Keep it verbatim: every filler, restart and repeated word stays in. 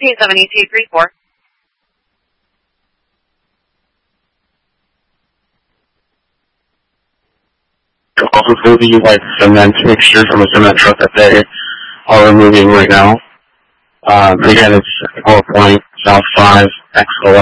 repeat, seven eight two three four. Also, it's going to be like cement mixture from a cement truck that they are removing right now. Um, again, it's four point South five X O